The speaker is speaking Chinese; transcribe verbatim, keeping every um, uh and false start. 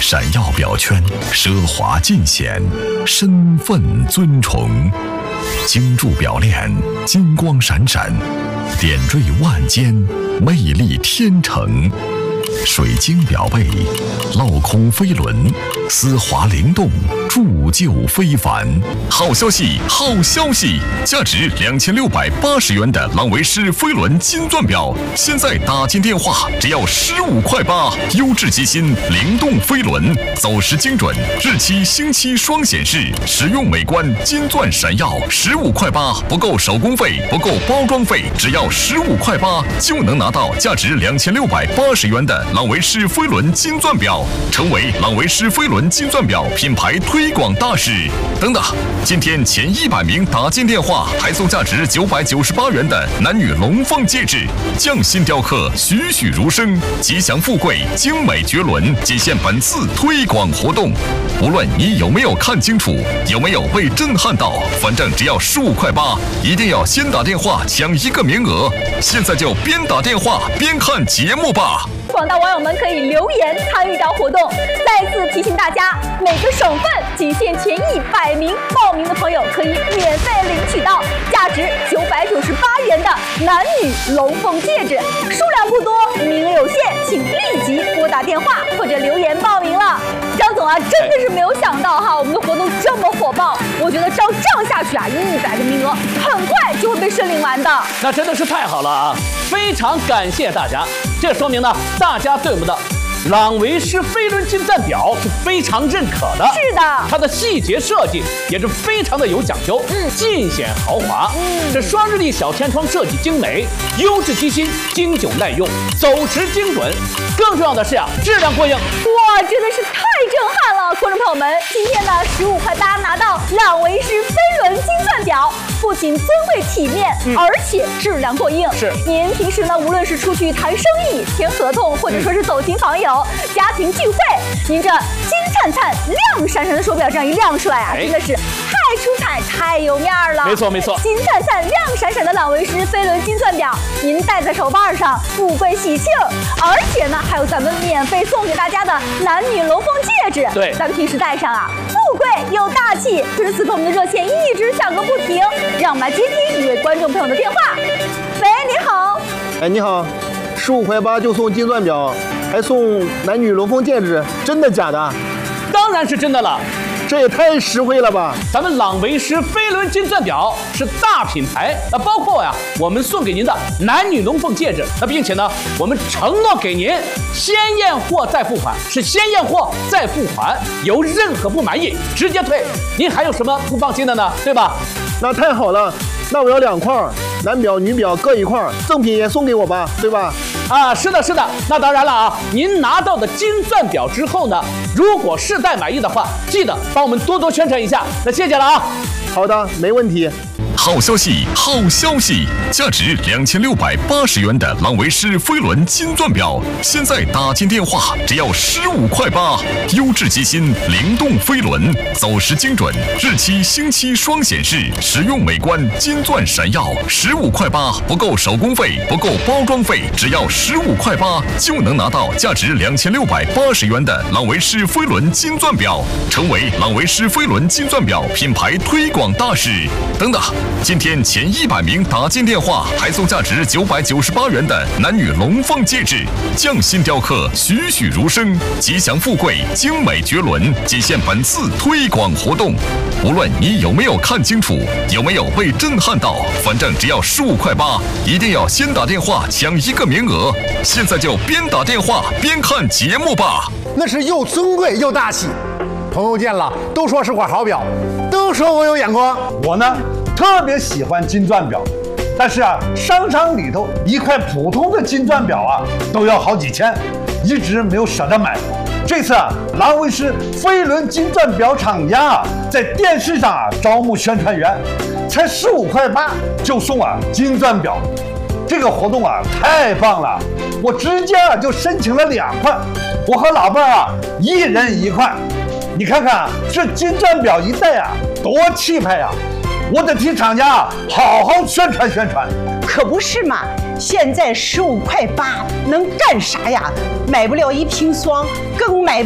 闪耀表圈，奢华尽显，身份尊崇。精铸表链，金光闪闪，点缀万间，魅力天成。水晶表背，镂空飞轮，丝滑灵动，铸就非凡。好消息，好消息！价值两千六百八十元的朗维诗飞轮金钻表，现在打进电话只要十五块八。优质机芯，灵动飞轮，走时精准，日期星期双显示，实用美观，金钻闪耀，十五块八，不够手工费，不够包装费，只要十五块八就能拿到价值两千六百八十元的朗维诗飞轮金钻表，成为朗维诗飞轮金钻表品牌推广大使。等等，今天前一百名打进电话，还送价值九百九十八元的男女龙凤戒指，匠心雕刻，栩栩如生，吉祥富贵，精美绝伦，仅限本次推广活动。无论你有没有看清楚，有没有被震撼到，反正只要十五块八，一定要先打电话抢一个名额。现在就边打电话边看节目吧。 广大网友们可以留言参与到活动。再次提醒大家，每个省份仅限前一百名报名的朋友可以免费领取到价值九百九十八元的男女龙凤戒指，数量不多，名额有限，请立即拨打电话或者留言报名了。张总啊，真的是没有想到哈，我们的活动这么火爆，我觉得照这样下去啊，一百个名额很快就会被申领完的。 那真的是太好了啊！非常感谢大家，这说明呢，大家对我们的朗维诗飞轮金钻表是非常认可的。 是的， 它的细节设计也是非常的有讲究，嗯，尽显豪华。嗯，这双日历小天窗设计精美，优质机芯，经久耐用，走时精准。更重要的是啊，质量过硬。 哇，真的是太震撼了！观众朋友们，今天呢，十五块八拿到朗维诗飞轮金钻表，不仅尊贵体面，嗯、而且质量过硬。 是， 您平时呢，无论是出去谈生意、签合同，或者说是走亲访友、嗯、家庭聚会，您这金灿灿、亮闪闪的手表这样一亮出来啊，哎、真的是太出彩、太有面儿了。 没错没错， 金灿灿、亮闪闪的朗维诗飞轮金钻表，您戴在手腕上，富贵喜庆。而且呢，还有咱们免费送给大家的男女龙凤戒指， 对， 咱们平时戴上啊，富贵又大气。可是此刻我们的热线一直响个不停，让我们来接听一位观众朋友的电话。喂，你好。 哎，你好，十五块八就送金钻表，还送男女龙凤戒指，真的假的？ 当然是真的了。 这也太实惠了吧！ 咱们朗维诗飞轮金钻表是大品牌，那包括呀，我们送给您的男女龙凤戒指，那并且呢，我们承诺给您先验货再付款，是先验货再付款，有任何不满意直接退。您还有什么不放心的呢？对吧？ 那太好了，那我要两块，男表女表各一块，赠品也送给我吧，对吧？ 啊，是的，是的。那当然了啊，您拿到的金钻表之后呢，如果试戴满意的话，记得帮我们多多宣传一下。那谢谢了啊。 好的，没问题。 好消息，好消息！价值两千六百八十元的朗维诗飞轮金钻表，现在打进电话只要十五块八。优质机芯，灵动飞轮，走时精准，日期星期双显示，实用美观，金钻闪耀，十五块八，不够手工费，不够包装费，只要十五块八就能拿到价值两千六百八十元的朗维诗飞轮金钻表，成为朗维诗飞轮金钻表品牌推广大使。等等。今天前一百名打进电话，还送价值九百九十八元的男女龙凤戒指，匠心雕刻，栩栩如生，吉祥富贵，精美绝伦，仅限本次推广活动。无论你有没有看清楚，有没有被震撼到，反正只要十五块八，一定要先打电话抢一个名额。现在就边打电话边看节目吧。 那是又尊贵又大气，朋友见了都说是块好表，都说我有眼光。 我呢，特别喜欢金钻表，但是啊，商场里头一块普通的金钻表啊，都要好几千，一直没有舍得买。这次啊，朗维诗飞轮金钻表厂家啊，在电视上啊招募宣传员，才十五块八就送啊金钻表，这个活动啊太棒了！我直接啊就申请了两块，我和老伴儿啊一人一块。你看看这金钻表一戴啊，多气派呀！我得替厂家啊好好宣传宣传。 可不是嘛，现在十五块八能干啥呀？买不了一瓶霜，更买